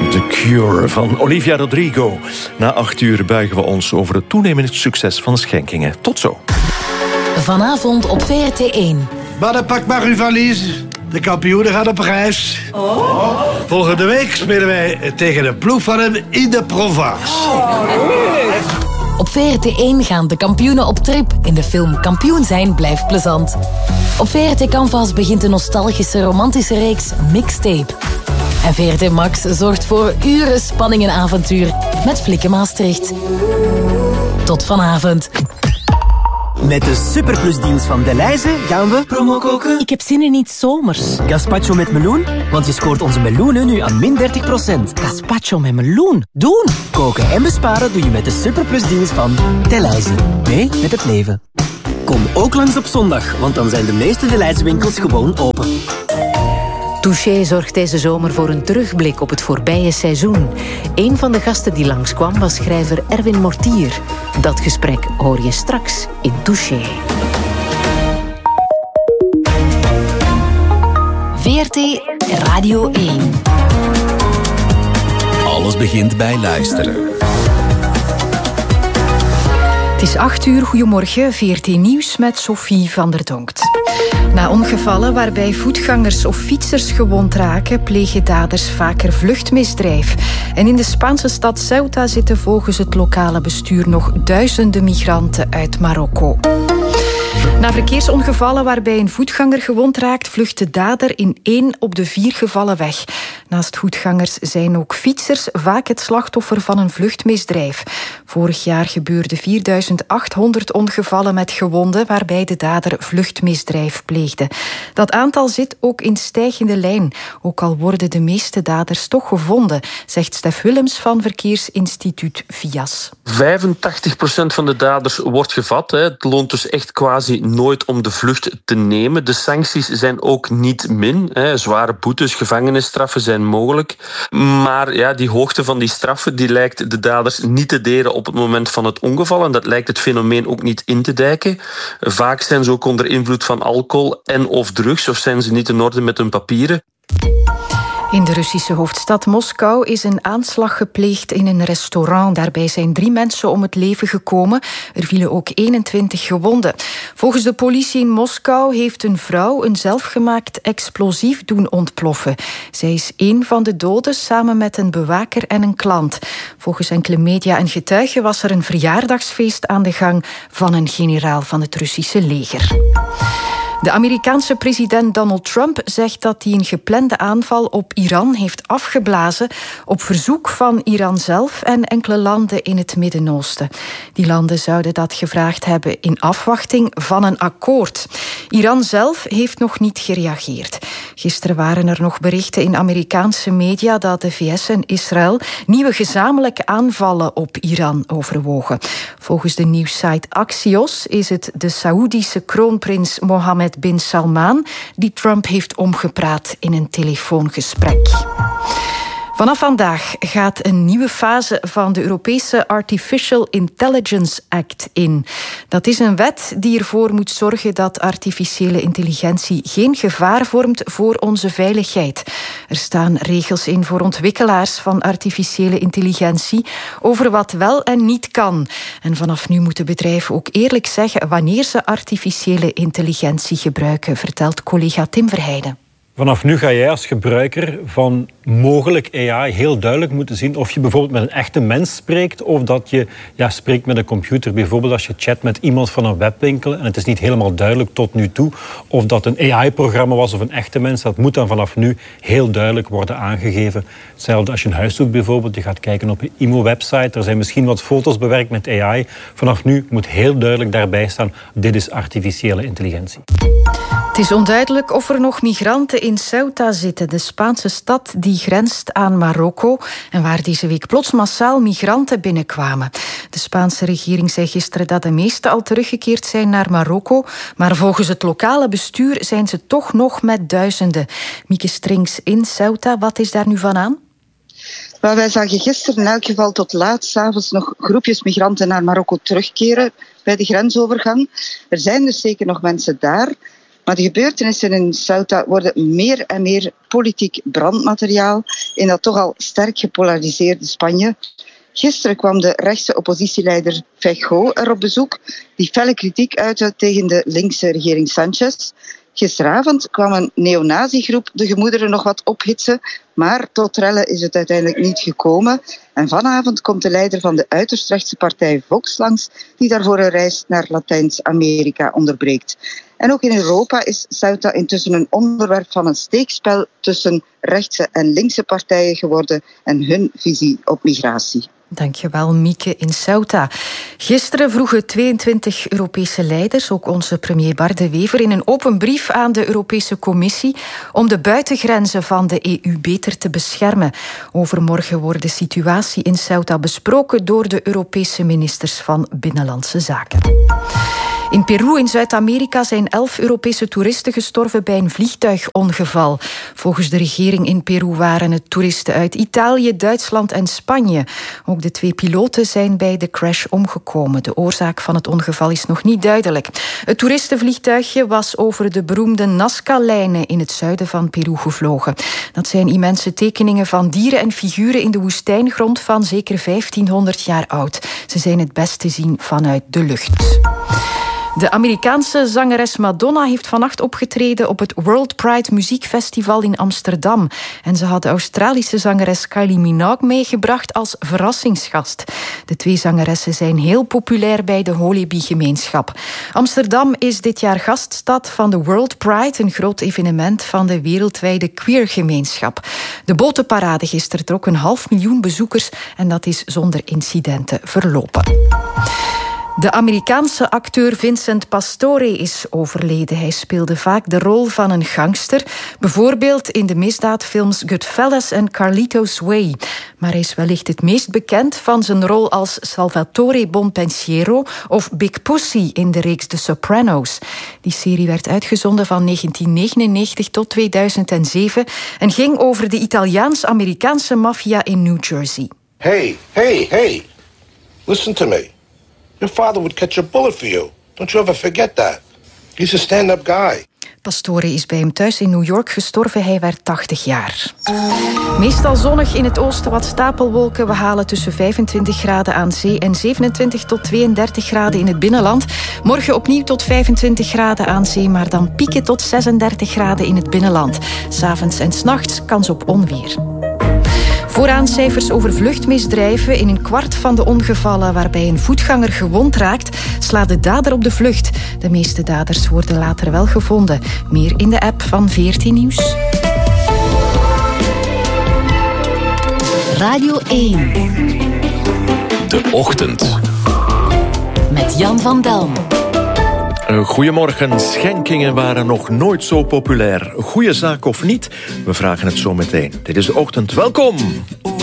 The Cure van Olivia Rodrigo. Na 8 uur buigen we ons over het toenemende succes van schenkingen. Tot zo. Vanavond op VRT1. Maar pak maar uw valies. De kampioenen gaan op reis. Oh. Volgende week spelen wij tegen de ploeg van hem in de Provence. Op VRT1 gaan de kampioenen op trip in de film Kampioen zijn blijft plezant. Op VRT Canvas begint de nostalgische romantische reeks Mixtape. En VRT Max zorgt voor uren spanning en avontuur met Flikken Maastricht. Tot vanavond. Met de superplusdienst van Delhaize gaan we promo koken. Ik heb zin in iets zomers. Gazpacho met meloen, want je scoort onze meloenen nu aan min 30%. Gazpacho met meloen. Doen! Koken en besparen doe je met de superplusdienst van Delhaize. Mee met het leven. Kom ook langs op zondag, want dan zijn de meeste Delhaize winkels gewoon open. Touché zorgt deze zomer voor een terugblik op het voorbije seizoen. Een van de gasten die langskwam was schrijver Erwin Mortier. Dat gesprek hoor je straks in Touché. VRT Radio 1. Alles begint bij luisteren. Het is 8 uur, goedemorgen, VRT Nieuws met Sophie van der Donkt. Na ongevallen waarbij voetgangers of fietsers gewond raken, plegen daders vaker vluchtmisdrijf. En in de Spaanse stad Ceuta zitten volgens het lokale bestuur nog duizenden migranten uit Marokko. Na verkeersongevallen waarbij een voetganger gewond raakt, vlucht de dader in 1 op de 4 gevallen weg. Naast voetgangers zijn ook fietsers vaak het slachtoffer van een vluchtmisdrijf. Vorig jaar gebeurden 4800 ongevallen met gewonden waarbij de dader vluchtmisdrijf pleegde. Dat aantal zit ook in stijgende lijn, ook al worden de meeste daders toch gevonden, zegt Stef Willems van verkeersinstituut VIAS. 85% van de daders wordt gevat. Het loont dus echt quasi nooit om de vlucht te nemen. De sancties zijn ook niet min. Zware boetes, gevangenisstraffen zijn mogelijk. Maar ja, die hoogte van die straffen die lijkt de daders niet te deren op het moment van het ongeval. En dat lijkt het fenomeen ook niet in te dijken. Vaak zijn ze ook onder invloed van alcohol en of drugs, of zijn ze niet in orde met hun papieren. In de Russische hoofdstad Moskou is een aanslag gepleegd in een restaurant. Daarbij zijn 3 mensen om het leven gekomen. Er vielen ook 21 gewonden. Volgens de politie in Moskou heeft een vrouw een zelfgemaakt explosief doen ontploffen. Zij is 1 van de doden samen met een bewaker en een klant. Volgens enkele media en getuigen was er een verjaardagsfeest aan de gang van een generaal van het Russische leger. De Amerikaanse president Donald Trump zegt dat hij een geplande aanval op Iran heeft afgeblazen op verzoek van Iran zelf en enkele landen in het Midden-Oosten. Die landen zouden dat gevraagd hebben in afwachting van een akkoord. Iran zelf heeft nog niet gereageerd. Gisteren waren er nog berichten in Amerikaanse media dat de VS en Israël nieuwe gezamenlijke aanvallen op Iran overwogen. Volgens de nieuwssite Axios is het de Saoedische kroonprins Mohammed bin Salman die Trump heeft omgepraat in een telefoongesprek. Vanaf vandaag gaat een nieuwe fase van de Europese Artificial Intelligence Act in. Dat is een wet die ervoor moet zorgen dat artificiële intelligentie geen gevaar vormt voor onze veiligheid. Er staan regels in voor ontwikkelaars van artificiële intelligentie over wat wel en niet kan. En vanaf nu moeten bedrijven ook eerlijk zeggen wanneer ze artificiële intelligentie gebruiken, vertelt collega Tim Verheijden. Vanaf nu ga jij als gebruiker van mogelijk AI heel duidelijk moeten zien of je bijvoorbeeld met een echte mens spreekt of dat je spreekt met een computer. Bijvoorbeeld als je chat met iemand van een webwinkel en het is niet helemaal duidelijk tot nu toe of dat een AI-programma was of een echte mens. Dat moet dan vanaf nu heel duidelijk worden aangegeven. Hetzelfde als je een huis zoekt bijvoorbeeld. Je gaat kijken op een IMO-website. Er zijn misschien wat foto's bewerkt met AI. Vanaf nu moet heel duidelijk daarbij staan, dit is artificiële intelligentie. Het is onduidelijk of er nog migranten in Ceuta zitten, de Spaanse stad die grenst aan Marokko en waar deze week plots massaal migranten binnenkwamen. De Spaanse regering zei gisteren dat de meesten al teruggekeerd zijn naar Marokko, maar volgens het lokale bestuur zijn ze toch nog met duizenden. Mieke Strings in Ceuta, wat is daar nu van aan? Wel, wij zagen gisteren in elk geval tot laat 's avonds nog groepjes migranten naar Marokko terugkeren bij de grensovergang. Er zijn dus zeker nog mensen daar. Maar de gebeurtenissen in Ceuta worden meer en meer politiek brandmateriaal. in dat toch al sterk gepolariseerde Spanje. Gisteren kwam de rechtse oppositieleider Feijóo er op bezoek, die felle kritiek uitte tegen de linkse regering Sánchez. Gisteravond kwam een neonazigroep de gemoederen nog wat ophitsen, maar tot rellen is het uiteindelijk niet gekomen. En vanavond komt de leider van de uiterst rechtse partij Vox langs, die daarvoor een reis naar Latijns-Amerika onderbreekt. En ook in Europa is Ceuta intussen een onderwerp van een steekspel tussen rechtse en linkse partijen geworden en hun visie op migratie. Dankjewel, Mieke in Ceuta. Gisteren vroegen 22 Europese leiders, ook onze premier Bart De Wever, in een open brief aan de Europese Commissie om de buitengrenzen van de EU beter te beschermen. Overmorgen wordt de situatie in Ceuta besproken door de Europese ministers van Binnenlandse Zaken. In Peru in Zuid-Amerika zijn 11 Europese toeristen gestorven bij een vliegtuigongeval. Volgens de regering in Peru waren het toeristen uit Italië, Duitsland en Spanje. Ook de 2 piloten zijn bij de crash omgekomen. De oorzaak van het ongeval is nog niet duidelijk. Het toeristenvliegtuigje was over de beroemde Nazca-lijnen in het zuiden van Peru gevlogen. Dat zijn immense tekeningen van dieren en figuren in de woestijngrond van zeker 1500 jaar oud. Ze zijn het best te zien vanuit de lucht. De Amerikaanse zangeres Madonna heeft vannacht opgetreden op het World Pride Muziekfestival in Amsterdam. En ze had de Australische zangeres Kylie Minogue meegebracht als verrassingsgast. De 2 zangeressen zijn heel populair bij de Holebi-gemeenschap. Amsterdam is dit jaar gaststad van de World Pride, een groot evenement van de wereldwijde queergemeenschap. De botenparade gisteren trok 500.000 bezoekers en dat is zonder incidenten verlopen. De Amerikaanse acteur Vincent Pastore is overleden. Hij speelde vaak de rol van een gangster, bijvoorbeeld in de misdaadfilms Goodfellas en Carlito's Way. Maar hij is wellicht het meest bekend van zijn rol als Salvatore Bonpensiero of Big Pussy in de reeks The Sopranos. Die serie werd uitgezonden van 1999 tot 2007 en ging over de Italiaans-Amerikaanse maffia in New Jersey. Hey, listen to me. Your father would catch a bullet for you. Don't you ever forget that. He's a stand-up guy. Pastore is bij hem thuis in New York gestorven. Hij werd 80 jaar. Meestal zonnig, in het oosten wat stapelwolken. We halen tussen 25 graden aan zee en 27 tot 32 graden in het binnenland. Morgen opnieuw tot 25 graden aan zee, maar dan pieken tot 36 graden in het binnenland. 's Avonds en 's nachts kans op onweer. Vooraan cijfers over vluchtmisdrijven. In een kwart van de ongevallen waarbij een voetganger gewond raakt, slaat de dader op de vlucht. De meeste daders worden later wel gevonden. Meer in de app van VRT Nieuws. Radio 1. De Ochtend. Met Jan van Delm. Goedemorgen. Schenkingen waren nog nooit zo populair. Goeie zaak of niet? We vragen het zo meteen. Dit is De Ochtend. Welkom!